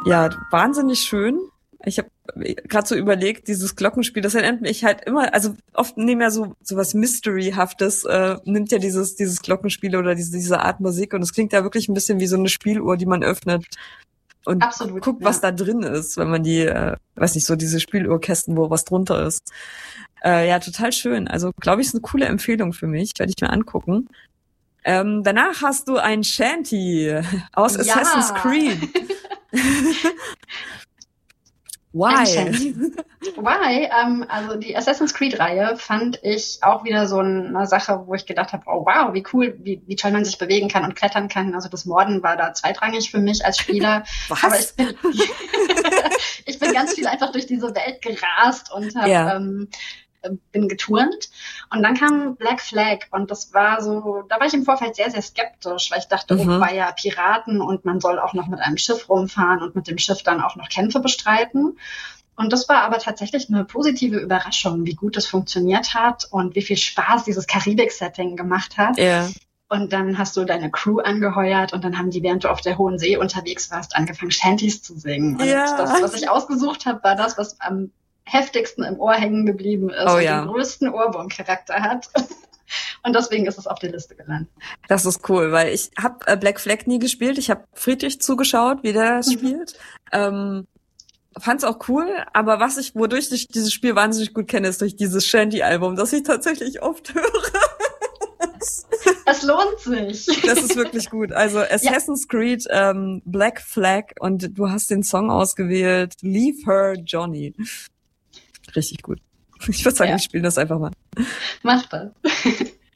Ja, wahnsinnig schön. Ich habe gerade so überlegt, dieses Glockenspiel, das erinnert mich halt immer, also oft nehmen ja so was Mystery-haftes, nimmt ja dieses Glockenspiel oder diese Art Musik, und es klingt ja wirklich ein bisschen wie so eine Spieluhr, die man öffnet und Absolut, guckt, ja. was da drin ist, wenn man die, weiß nicht, so diese Spieluhrkästen, wo was drunter ist. Ja, total schön. Also, glaube ich, ist eine coole Empfehlung für mich. Werde ich mir angucken. Danach hast du ein Shanty aus Assassin's Creed. Why? Why? Also die Assassin's Creed-Reihe fand ich auch wieder so eine Sache, wo ich gedacht habe, oh wow, wie cool, wie toll man sich bewegen kann und klettern kann. Also das Morden war da zweitrangig für mich als Spieler. Was? Aber ich bin ganz viel einfach durch diese Welt gerast und habe bin geturnt. Und dann kam Black Flag und das war so, da war ich im Vorfeld sehr, sehr skeptisch, weil ich dachte, oh, war ja Piraten und man soll auch noch mit einem Schiff rumfahren und mit dem Schiff dann auch noch Kämpfe bestreiten. Und das war aber tatsächlich eine positive Überraschung, wie gut das funktioniert hat und wie viel Spaß dieses Karibik-Setting gemacht hat. Ja. Und dann hast du deine Crew angeheuert und dann haben die, während du auf der Hohen See unterwegs warst, angefangen, Shanties zu singen. Und das, was ich ausgesucht habe, war das, was am heftigsten im Ohr hängen geblieben ist und den größten Ohrwurm-Charakter hat. Und deswegen ist es auf der Liste gelandet. Das ist cool, weil ich habe Black Flag nie gespielt. Ich habe Friedrich zugeschaut, wie der das spielt. Fand's auch cool, aber wodurch ich dieses Spiel wahnsinnig gut kenne, ist durch dieses Shanty-Album, das ich tatsächlich oft höre. Es lohnt sich. Das ist wirklich gut. Also Assassin's Creed, Black Flag, und du hast den Song ausgewählt, Leave Her Johnny. Richtig gut. Ich würde sagen, wir spielen das einfach mal. Mach das.